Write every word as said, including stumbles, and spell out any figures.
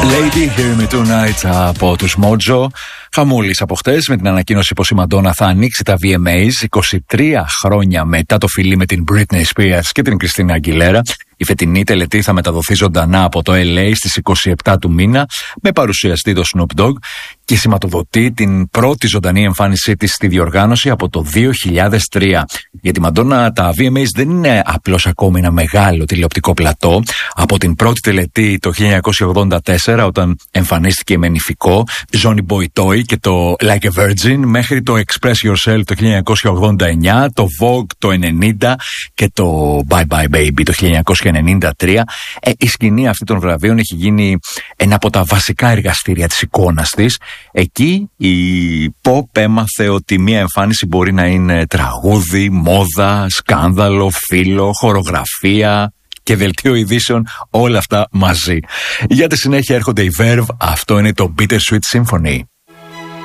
Lady, Hear Me Tonight από τους Mojo. Χαμούλης από χτες με την ανακοίνωση πως η Μαντόνα θα ανοίξει τα βι εμ έις είκοσι τρία χρόνια μετά το φιλί με την Britney Spears και την Κριστίνα Αγγιλέρα. Η φετινή τελετή θα μεταδοθεί ζωντανά από το ελ έι στις είκοσι επτά του μήνα με παρουσιαστή το Snoop Dogg και σηματοδοτεί την πρώτη ζωντανή εμφάνισή της στη διοργάνωση από το δύο χιλιάδες τρία. Για τη Μαντόνα τα βι εμ έις δεν είναι απλώς ακόμη ένα μεγάλο τηλεοπτικό πλατό. Από την πρώτη τελετή το χίλια εννιακόσια ογδόντα τέσσερα όταν εμφανίστηκε με νηφικό Johnny Boy Toy και το Like a Virgin μέχρι το Express Yourself το χίλια εννιακόσια ογδόντα εννιά, το Vogue το ενενήντα και το Bye Bye Baby το χίλια εννιακόσια ενενήντα τρία. Ε, η σκηνή αυτή των βραβείων έχει γίνει ένα από τα βασικά εργαστήρια της εικόνας της. Εκεί η pop έμαθε ότι μια εμφάνιση μπορεί να είναι τραγούδι, μόδα, σκάνδαλο, φύλλο, χορογραφία και δελτίο ειδήσεων, όλα αυτά μαζί. Για τη συνέχεια έρχονται οι Verve, αυτό είναι το Bittersweet Symphony.